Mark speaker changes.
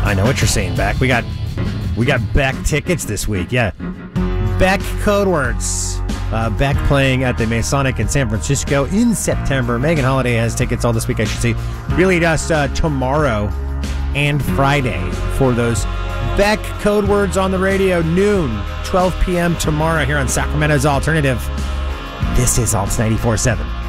Speaker 1: I know what you're saying, Beck. We got Beck tickets this week. Yeah. Beck code words. Beck playing at the Masonic in San Francisco in September. Megan Holiday has tickets all this week, I should say. Really just tomorrow and Friday for those Beck code words on the radio. Noon, 12 p.m. tomorrow here on Sacramento's Alternative. This is Alt 94.7.